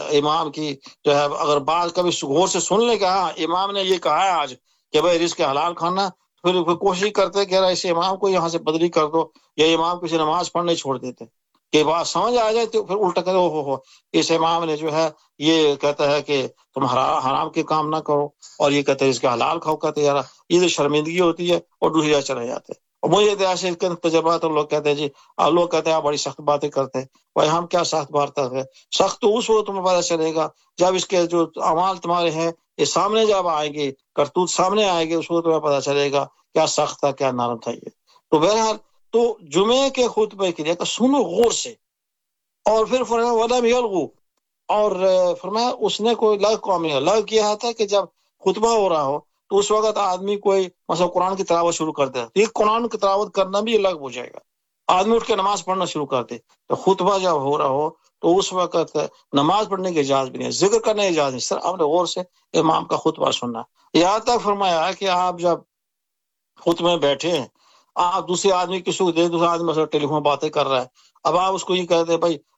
امام کی جو ہے اگر بات کبھی غور سے سن لے کہ ہاں امام نے یہ کہا ہے آج کہ بھائی رزق حلال کھانا، پھر کوشش کرتے کہ ایسے امام کو یہاں سے بدلی کر دو، یا امام کسی نماز پڑھنے چھوڑ دیتے کہ بات سمجھ آ جائے تو پھر الٹا کرے ہو اس امام نے جو ہے یہ کہتا ہے کہ تم حرام کے کام نہ کرو، اور یہ کہتے ہیں اس کے حلال کھاؤ، کہتے یار یہ جو شرمندگی ہوتی ہے اور دوسری جگہ چلے جاتے ہیں۔ اور مجھے ایسے تجربات لوگ کہتے ہیں جی لوگ کہتے ہیں آپ بڑی سخت باتیں کرتے ہیں، بھائی ہم کیا سخت بات کرتے ہیں؟ سخت تو اس وقت تمہیں پتہ چلے گا جب اس کے جو اعمال تمہارے ہیں یہ سامنے جب آئیں گے، کرتوت سامنے آئے گے، اس وقت تمہیں پتہ چلے گا کیا سخت تھا کیا نرم تھا یہ۔ تو بہرحال تو جمعے کے خطبے کے لیے کہ سنو غور سے، اور پھر فرمایا وَلَمْ يَلْغُوا، اور فرمایا اس نے کوئی لغو کام نہیں، لغو کیا تھا کہ جب خطبہ ہو رہا ہو تو اس وقت آدمی کوئی مثلا قرآن کی تلاوت شروع کر دے، یہ قرآن کی تلاوت کرنا بھی لغو ہو جائے گا۔ آدمی اٹھ کے نماز پڑھنا شروع کر دے تو خطبہ جب ہو رہا ہو تو اس وقت نماز پڑھنے کی اجازت بھی نہیں، ذکر کرنے کی اجازت نہیں، سر آپ نے غور سے امام کا خطبہ سننا۔ یہاں تک فرمایا کہ آپ جب خطبے میں بیٹھے ہیں، آپ دوسرے آدمی کسی کو دے، دوسرا آدمی مثلا ٹیلی فون باتیں کر رہا ہے، اب آپ اس کو یہ کہتے ہیں بھائی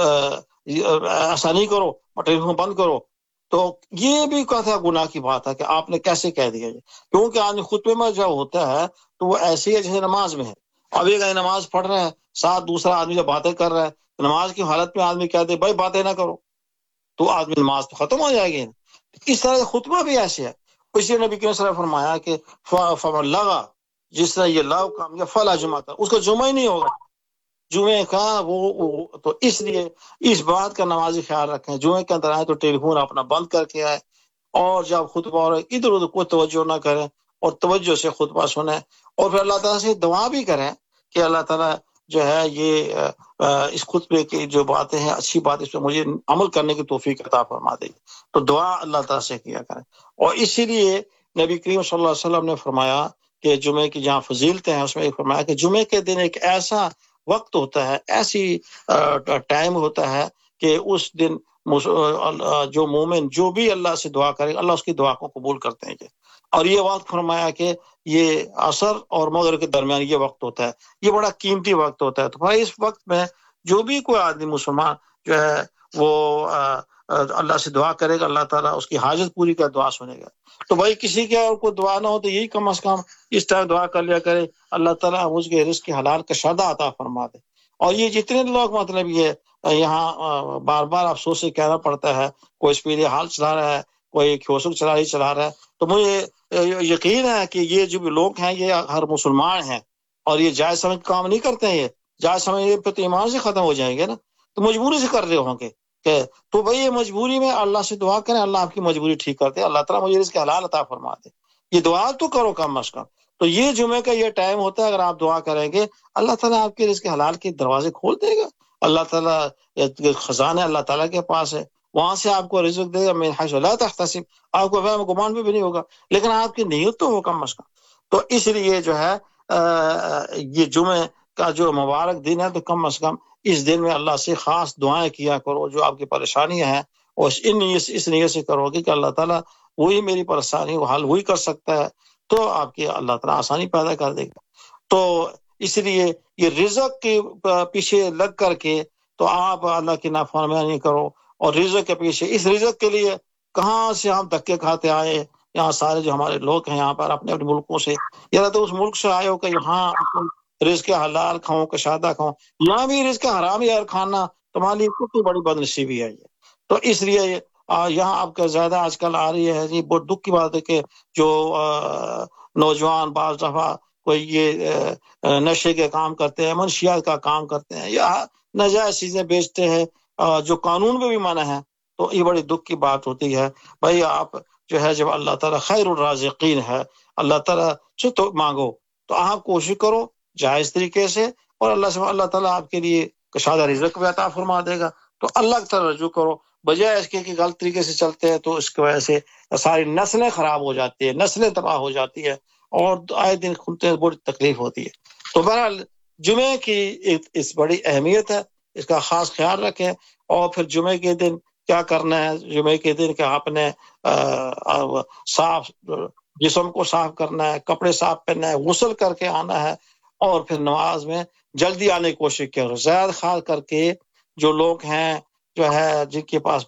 ایسا نہیں کرو اور ٹیلی فون بند کرو، تو یہ بھی کہتا گناہ کی بات ہے کہ آپ نے کیسے کہہ دیا یہ، کیونکہ آدمی خطبے میں جب ہوتا ہے تو وہ ایسی ہے جیسے نماز میں ہے۔ اب ایک نماز پڑھ رہے ہیں، ساتھ دوسرا آدمی جب باتیں کر رہا ہے، نماز کی حالت میں آدمی کہتے ہیں بھائی باتیں نہ کرو، تو آدمی نماز تو ختم ہو جائے گی۔ اس طرح خطبہ بھی ایسے ہے۔ اسی نبی کریم صلی اللہ علیہ وسلم نے فرمایا کہ فمن لغا، جس نے یہ لغو کام کیا فلا جمعہ تھا، اس کا جمعہ ہی نہیں ہوگا جمعے کا۔ وہ تو اس لیے اس بات کا نمازی خیال رکھیں، جمعے کے اندر آئے تو ٹیلی فون اپنا بند کر کے آئے، اور جب خطبہ ہو رہا ہے ادھر ادھر کوئی توجہ نہ کریں، اور توجہ سے خطبہ سنیں، اور پھر اللہ تعالیٰ سے دعا بھی کریں کہ اللہ تعالیٰ جو ہے یہ اس خطبے کی جو باتیں ہیں اچھی بات، اس پہ مجھے عمل کرنے کی توفیق عطا فرما دے، تو دعا اللہ تعالیٰ سے کیا کریں۔ اور اسی لیے نبی کریم صلی اللہ علیہ وسلم نے فرمایا کہ جمعے کی جہاں فضیلتیں ہیں اس میں فرمایا کہ جمعے کے دن ایک ایسا وقت ہوتا ہے، ایسی ٹائم ہوتا ہے کہ اس دن جو مومن جو بھی اللہ سے دعا کرے اللہ اس کی دعا کو قبول کرتے ہیں۔ اور یہ وقت فرمایا کہ یہ عصر اور مغرب کے درمیان یہ وقت ہوتا ہے، یہ بڑا قیمتی وقت ہوتا ہے۔ تو بھائی اس وقت میں جو بھی کوئی آدمی مسلمان جو ہے وہ اللہ سے دعا کرے گا، اللہ تعالیٰ اس کی حاجت پوری کا دعا سنے گا۔ تو بھائی کسی کے اور کوئی دعا نہ ہو تو یہی کم از کم اس طرح دعا کر لیا کرے اللہ تعالیٰ مجھ کے رزق حلال کا شادہ عطا فرما دے۔ اور یہ جتنے لوگ مطلب یہ یہاں بار بار افسوس سے کہنا پڑتا ہے، کوئی اسپیڈ حال چلا رہا ہے، کوئی کھوسک چلا رہا ہے، تو مجھے یقین ہے کہ یہ جو بھی لوگ ہیں یہ ہر مسلمان ہیں، اور یہ جائز سمجھ کام نہیں کرتے ہیں، یہ جائز سمجھ پہ تو ایمان سے ختم ہو جائیں گے نا، تو مجبوری سے کر رہے ہوں گے کہ تو بھائی یہ مجبوری میں اللہ سے دعا کریں، اللہ آپ کی مجبوری ٹھیک کرتے، اللہ تعالیٰ مجھے رزق حلال عطا فرما دے، یہ دعا تو کرو کم از کم۔ تو یہ جمعے کا یہ ٹائم ہوتا ہے، اگر آپ دعا کریں گے اللہ تعالیٰ آپ کے رزق حلال کے دروازے کھول دے گا۔ اللہ تعالیٰ خزانہ اللہ تعالیٰ کے پاس ہے، وہاں سے آپ کو رزق دے گا، من حیث لا تحتسب، آپ کو وہم گمان بھی نہیں ہوگا، لیکن آپ کی نیت تو ہو کم از کم۔ تو اس لیے جو ہے یہ جمعے کا جو مبارک دن ہے تو کم از کم اس دن میں اللہ سے خاص دعائیں کیا کرو، جو آپ کی پریشانیاں ہیں اور اس نیت سے کرو گے کہ اللہ تعالیٰ وہی میری پریشانی کو حل وہی کر سکتا ہے، تو آپ کی اللہ تعالیٰ آسانی پیدا کر دے گا۔ تو اس لیے یہ رزق کے پیچھے لگ کر کے تو آپ اللہ کی نافرمانی کرو، اور رزق کے پیچھے اس رزق کے لیے کہاں سے ہم دھکے کھاتے آئے، یہاں سارے جو ہمارے لوگ ہیں یہاں پر اپنے اپنے ملکوں سے، یا تو اس ملک سے آئے ہو کہ یہاں رزق حلال کھاؤں کشادہ کھاؤں، یہاں بھی رزق حرام یار کھانا تمہاری کتنی بڑی بدنصیبی ہے یہ۔ تو اس لیے یہاں آپ کا زیادہ آج کل آ رہی ہے، یہ بہت دکھ کی بات ہے کہ جو نوجوان بعض دفعہ کوئی یہ نشے کے کام کرتے ہیں، منشیات کا کام کرتے ہیں، یا ناجائز چیزیں بیچتے ہیں جو قانون میں بھی منع ہے، تو یہ بڑی دکھ کی بات ہوتی ہے۔ بھائی آپ جو ہے جب اللہ تعالیٰ خیر الرازقین ہے، اللہ تعالیٰ سے تو مانگو، تو آپ کوشش کرو جائز طریقے سے، اور اللہ تعالیٰ آپ کے لیے کشادہ رزق بھی عطا فرما دے گا۔ تو اللہ کی طرف رجوع کرو، بجائے اس کے کہ غلط طریقے سے چلتے ہیں تو اس کی وجہ سے ساری نسلیں خراب ہو جاتی ہیں، نسلیں تباہ ہو جاتی ہیں، اور آئے دن کھلتے ہیں بڑی تکلیف ہوتی ہے۔ تو بہرحال جمعے کی اس بڑی اہمیت ہے، اس کا خاص خیال رکھیں۔ اور پھر جمعے کے دن کیا کرنا ہے؟ جمعے کے دن کہ آپ نے صاف جسم کو صاف کرنا ہے، کپڑے صاف پہننا ہے، غسل کر کے آنا ہے، اور پھر نماز میں جلدی آنے کی کوشش کرو، زیادہ خاص کر کے جو لوگ ہیں جو ہے جن کے پاس